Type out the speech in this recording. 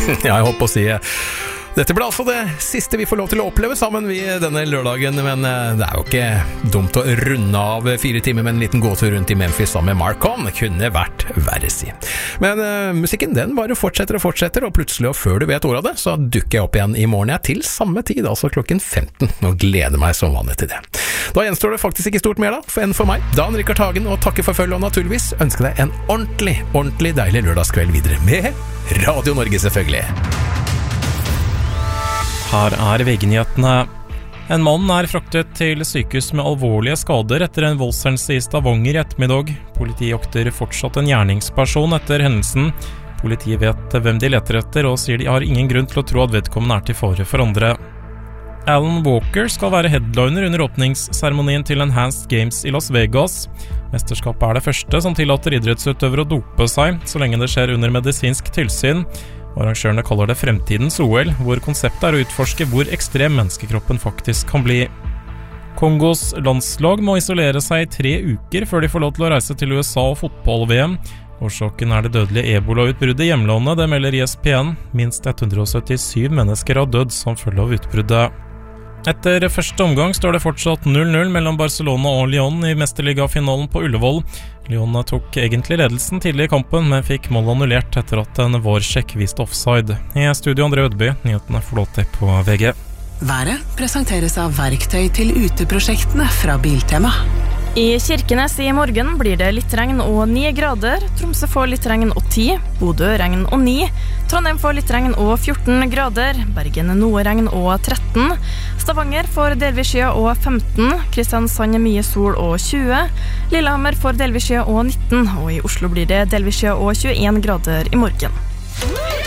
Ja, jeg håper å si dette blir altså det siste vi får lov til å oppleve sammen denne lørdagen, men det jo ikke dumt å runde av 4 timer med en liten gåtur rundt i Memphis sammen med Marcon. Det kunne vært verre si. Men musikken den bare fortsetter og fortsetter, og plutselig og før du vet ordet av det, så dukker jeg opp igjen i morgen til samme tid, altså klokken 15, og gleder meg som vanlig til det. Da gjenstår det faktisk ikke stort mer enn for meg, Dan Rikard Hagen, og takke for følget, og naturligvis ønsker deg en ordentlig deilig lørdagskveld videre med Radio Norge selvfølgelig. Her VG-nyhetene. En mann fraktet til sykehus med alvorlige skader etter en voldshendelse i Stavanger i ettermiddag. Politiet jakter fortsatt en gjerningsperson etter hendelsen. Politiet vet hvem de leter etter, og sier de har ingen grunn til å tro at vedkommende til fare for andre. Alan Walker skal være headliner under åpningsseremonien til Enhanced Games i Las Vegas. Mesterskapet det første som tillater idrettsutøvere å dope seg, så lenge det skjer under medisinsk tilsyn. Arrangørene kaller det fremtidens OL, hvor konseptet å utforske hvor ekstrem menneskekroppen faktisk kan bli. Kongos landslag må isolere seg i 3 uker før de får lov til å reise til USA og fotball-VM. Årsaken det dødelige ebola-utbruddet i hjemlandet, det melder ESPN. Minst 177 mennesker har dødd som følge av utbruddet. Etter første omgang står det fortsatt 0-0 mellom Barcelona og Lyon i mesterligafinalen på Ullevål. Lyon tok egentlig ledelsen tidlig i kampen, men fikk mål annullert etter at en VAR-sjekk viste offside. I studio André Ødby, nyhetene flåter på VG. Været presenteres av verktøy til uteprosjektene fra Biltema. I Kirkenes i morgen blir det litt regn og 9 grader. Tromsø får litt regn og 10, Bodø regn og 9, Trondheim får litt regn og 14 grader, Bergen noe regn og 13, Stavanger får delvis skya og 15, Kristiansand mye sol og 20, Lillehammer får delvis skya og 19, og i Oslo blir det delvis skya og 21 grader i morgen.